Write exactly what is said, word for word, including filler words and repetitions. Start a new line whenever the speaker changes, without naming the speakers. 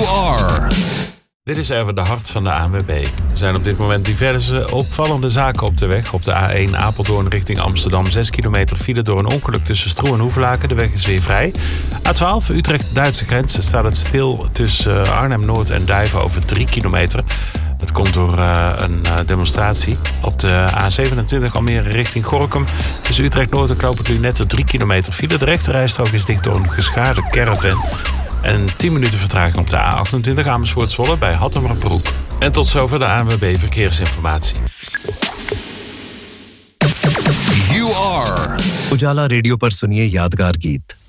You are. Dit is even de hart van de A N W B. Er zijn op dit moment diverse opvallende zaken op de weg. Op de A één Apeldoorn richting Amsterdam. zes kilometer file door een ongeluk tussen Stroe en Hoevelaken. De weg is weer vrij. A twaalf Utrecht-Duitse grens staat het stil tussen Arnhem-Noord en Duiven over drie kilometer. Het komt door uh, een uh, demonstratie. Op de A zevenentwintig Almere richting Gorinchem. Tussen Utrecht-Noord en Knoopend Lunette drie kilometer file. De rechterrijstrook is dicht door een geschaarde caravan. En tien minuten vertraging op de A achtentwintig Amersfoort-Zwolle bij Hattemerbroek. En tot zover de A N W B Verkeersinformatie.
You are.
उजाला रेडियो पर सुनिए यादगार गीत